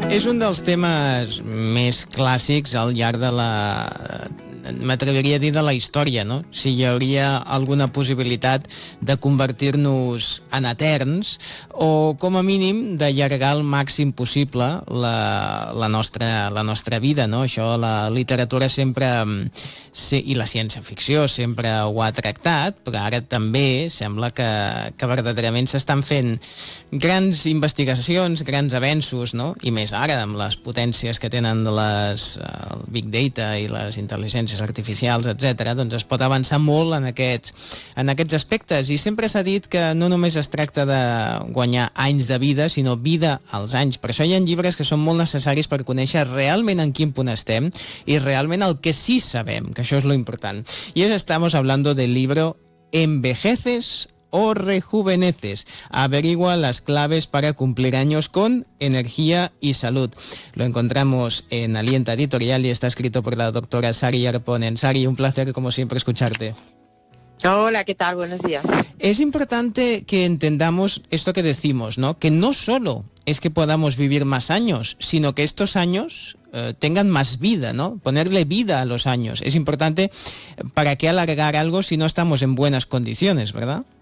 És un dels temes més clàssics al llarg de m'atreviria a dir de la història, no? Si hi hauria alguna possibilitat de convertir-nos en eterns o, com a mínim, d'allargar al màxim possible la nostra vida, no? Això la literatura sempre, i la ciència-ficció sempre ho ha tractat, però ara també sembla que verdaderament s'estan fent grans investigacions, grans avenços, no? I més ara, amb les potències que tenen el Big Data i les intel·ligències artificials, etc., doncs es pot avançar molt en aquests aspectes. I sempre s'ha dit que no només es tracta de guanyar anys de vida, sinó vida als anys. Per això hi ha llibres que són molt necessaris per conèixer realment en quin punt estem i realment el que sí sabem, que això és lo important. Y hoy estamos hablando del libro ¿Envejeces o rejuveneces? Averigua las claves para cumplir años con energía y salud. Lo encontramos en Alienta Editorial y está escrito por la doctora Sari Arponen. Sari, un placer como siempre escucharte. Hola, ¿qué tal? Buenos días. Es importante que entendamos esto que decimos, ¿no? Que no solo es que podamos vivir más años, sino que estos años tengan más vida, ¿no? Ponerle vida a los años. Es importante. ¿Para qué alargar algo si no estamos en buenas condiciones, verdad?